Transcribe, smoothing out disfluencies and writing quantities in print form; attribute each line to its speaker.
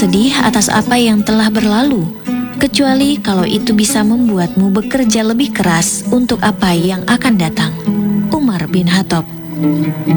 Speaker 1: bersedih atas apa yang telah berlalu, kecuali kalau itu bisa membuatmu bekerja lebih keras untuk apa yang akan datang. Umar bin Khattab.